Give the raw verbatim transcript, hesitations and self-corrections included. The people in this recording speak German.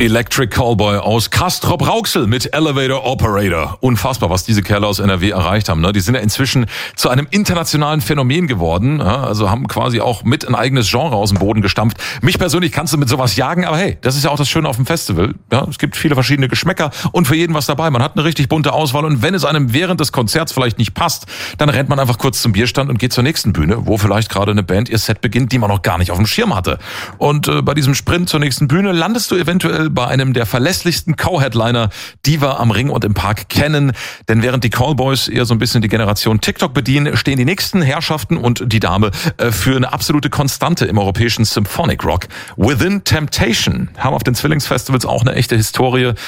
Electric Callboy aus Castrop-Rauxel mit Elevator Operator. Unfassbar, was diese Kerle aus N R W erreicht haben. Ne? Die sind ja inzwischen zu einem internationalen Phänomen geworden. Ja? Also haben quasi auch mit ein eigenes Genre aus dem Boden gestampft. Mich persönlich kannst du mit sowas jagen, aber hey, das ist ja auch das Schöne auf dem Festival. Ja? Es gibt viele verschiedene Geschmäcker und für jeden was dabei. Man hat eine richtig bunte Auswahl und wenn es einem während des Konzerts vielleicht nicht passt, dann rennt man einfach kurz zum Bierstand und geht zur nächsten Bühne, wo vielleicht gerade eine Band ihr Set beginnt, die man noch gar nicht auf dem Schirm hatte. Und äh, bei diesem Sprint zur nächsten Bühne landest du eventuell bei einem der verlässlichsten Co-Headliner, die wir am Ring und im Park kennen. Denn während die Callboys eher so ein bisschen die Generation TikTok bedienen, stehen die nächsten Herrschaften und die Dame äh, für eine absolute Konstante im europäischen Symphonic Rock. Within Temptation haben auf den Zwillingsfestivals auch eine echte Historie.